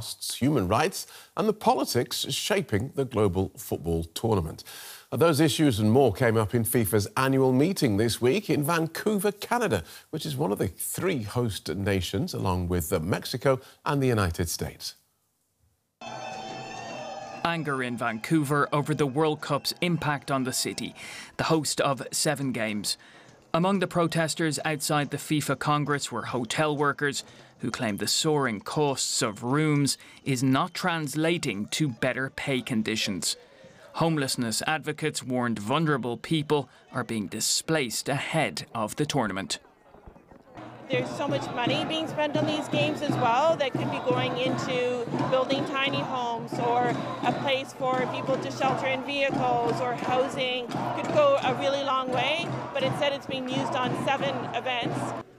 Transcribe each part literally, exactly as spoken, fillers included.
costs, human rights and the politics shaping the global football tournament. Those issues and more came up in FIFA's annual meeting this week in Vancouver, Canada, which is one of the three host nations, along with Mexico and the United States. Anger in Vancouver over the World Cup's impact on the city, the host of seven games. Among the protesters outside the FIFA Congress were hotel workers who claimed the soaring costs of rooms is not translating to better pay conditions. Homelessness advocates warned vulnerable people are being displaced ahead of the tournament. There's so much money being spent on these games as well that could be going into building tiny homes or a place for people to shelter in vehicles or housing. Could go a really long way, but instead it's being used on seven events.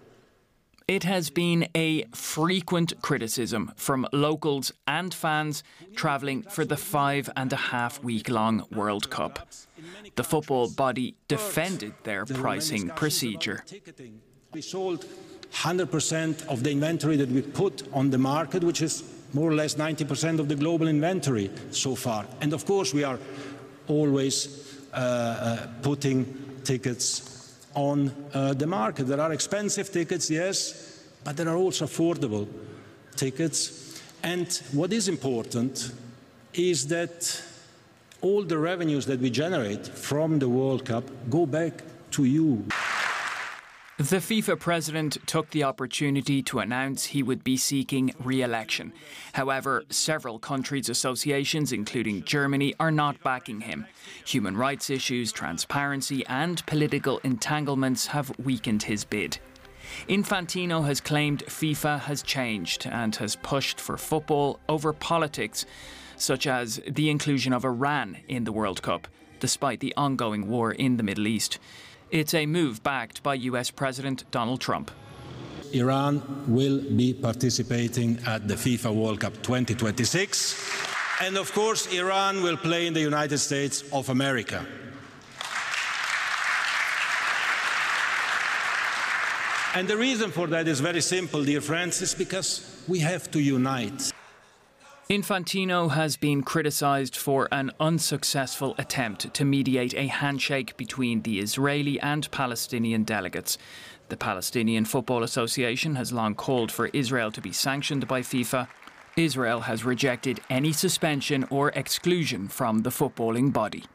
It has been a frequent criticism from locals and fans travelling for the five and a half week long World Cup. The football body defended their pricing procedure. We sold one hundred percent of the inventory that we put on the market, which is more or less ninety percent of the global inventory so far. And of course, we are always uh, uh, putting tickets on uh, the market. There are expensive tickets, yes, but there are also affordable tickets. And what is important is that all the revenues that we generate from the World Cup go back to you. The FIFA president took the opportunity to announce he would be seeking re-election. However, several countries' associations, including Germany, are not backing him. Human rights issues, transparency and political entanglements have weakened his bid. Infantino has claimed FIFA has changed and has pushed for football over politics, such as the inclusion of Iran in the World Cup, despite the ongoing war in the Middle East. It's a move backed by U S President Donald Trump. Iran will be participating at the FIFA World Cup twenty twenty-six. And of course, Iran will play in the United States of America. And the reason for that is very simple, dear friends, is because we have to unite. Infantino has been criticised for an unsuccessful attempt to mediate a handshake between the Israeli and Palestinian delegates. The Palestinian Football Association has long called for Israel to be sanctioned by FIFA. Israel has rejected any suspension or exclusion from the footballing body.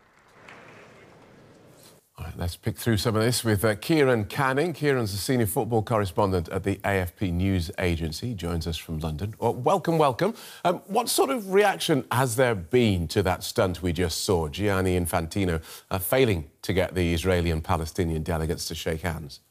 All right, let's pick through some of this with uh, Kieran Canning. Kieran's a senior football correspondent at the A F P News Agency. He joins us from London. Well, welcome, welcome. Um, what sort of reaction has there been to that stunt we just saw, Gianni Infantino uh, failing to get the Israeli and Palestinian delegates to shake hands?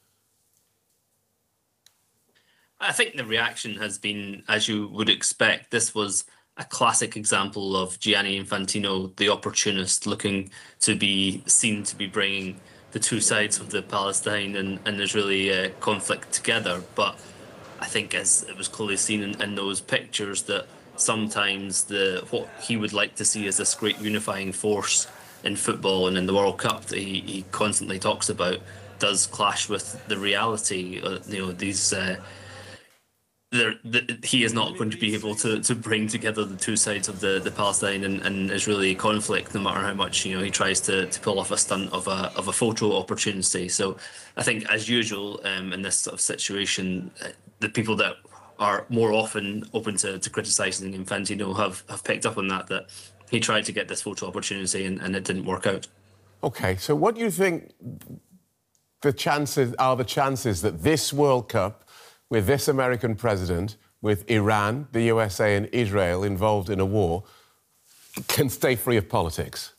I think the reaction has been, as you would expect. This was a classic example of Gianni Infantino, the opportunist, looking to be seen to be bringing the two sides of the Palestine and, and Israeli uh, conflict together. But I think, as it was clearly seen in, in those pictures, that sometimes the what he would like to see as this great unifying force in football and in the World Cup that he, he constantly talks about does clash with the reality. Uh, you know, these. Uh, There, the, he is not going to be able to, to bring together the two sides of the, the Palestine and, and Israeli conflict, no matter how much you know he tries to, to pull off a stunt of a of a photo opportunity. So I think, as usual, um, in this sort of situation, uh, the people that are more often open to, to criticising Infantino have, have picked up on that, that he tried to get this photo opportunity and, and it didn't work out. OK, so what do you think the chances are the chances that this World Cup, with this American president, with Iran, the U S A and Israel involved in a war, can stay free of politics?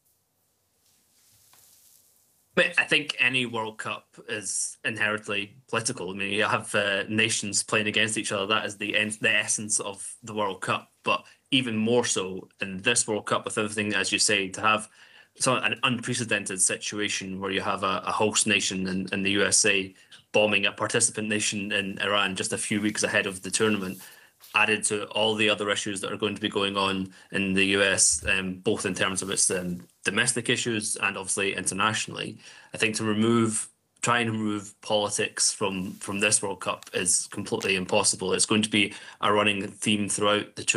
I think any World Cup is inherently political. I mean, you have uh, nations playing against each other. That is the en- the essence of the World Cup. But even more so in this World Cup, with everything, as you say, to have so an unprecedented situation where you have a, a host nation in, in the U S A bombing a participant nation in Iran just a few weeks ahead of the tournament, added to all the other issues that are going to be going on in the U S, um, both in terms of its um, domestic issues and obviously internationally. I think to remove, try and remove politics from, from this World Cup is completely impossible. It's going to be a running theme throughout the tournament.